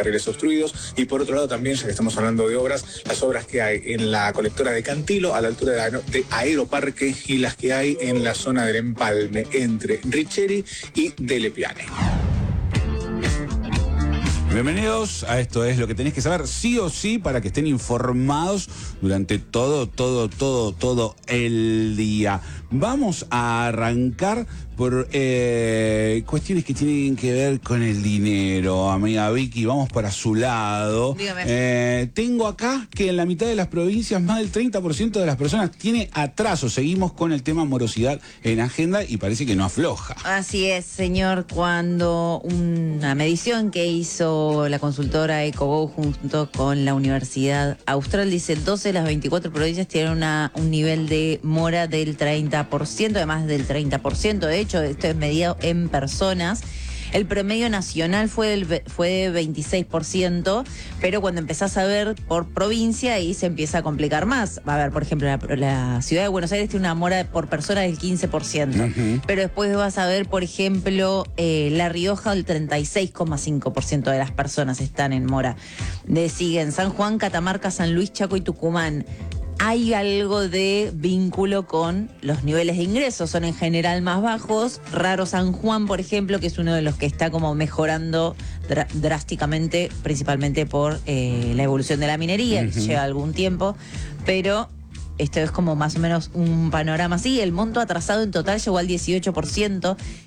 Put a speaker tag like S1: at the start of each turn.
S1: carriles obstruidos. Y por otro lado también, ya que estamos hablando de obras, las obras que hay en la colectora de Cantilo, a la altura de Aeroparque, y las que hay en la zona del Empalme, entre Richeri y Delle Piane.
S2: Bienvenidos a Esto es lo que tenés que saber sí o sí para que estén informados durante todo el día. Vamos a arrancar por cuestiones que tienen que ver con el dinero, amiga Vicky. Vamos para su lado.
S3: Dígame.
S2: Tengo acá que en la mitad de las provincias más del 30% de las personas tiene atraso. Seguimos con el tema morosidad en agenda y parece que no afloja.
S3: Así es, señor, cuando una medición que hizo la consultora EcoGo junto con la Universidad Austral dice 12 de las 24 provincias tienen un nivel de mora del 30%, además del 30%. De hecho, esto es medido en personas. El promedio nacional fue de 26%, pero cuando empezás a ver por provincia, ahí se empieza a complicar más. Va a ver, por ejemplo, la ciudad de Buenos Aires tiene una mora por persona del 15%, pero después vas a ver, por ejemplo, La Rioja, el 36,5% de las personas están en mora. Le siguen San Juan, Catamarca, San Luis, Chaco y Tucumán. Hay algo de vínculo con los niveles de ingresos, son en general más bajos. Raro San Juan, por ejemplo, que es uno de los que está como mejorando drásticamente, principalmente por la evolución de la minería, que lleva algún tiempo, pero esto es como más o menos un panorama así. El monto atrasado en total llegó al 18%,